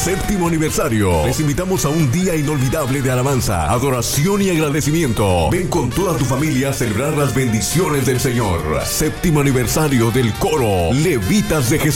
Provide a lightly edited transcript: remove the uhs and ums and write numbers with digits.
séptimo aniversario. Les invitamos a un día inolvidable de alabanza, adoración y agradecimiento. Ven con toda tu familia a celebrar las bendiciones del Señor. Séptimo aniversario del coro Levitas de Jesús.